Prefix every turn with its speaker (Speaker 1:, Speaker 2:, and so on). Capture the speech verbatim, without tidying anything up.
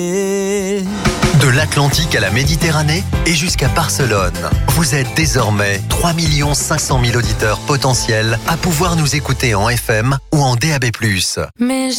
Speaker 1: De l'Atlantique à la Méditerranée et jusqu'à Barcelone, vous êtes désormais trois millions cinq cent mille auditeurs potentiels à pouvoir nous écouter en F M ou en D A B plus.
Speaker 2: Mais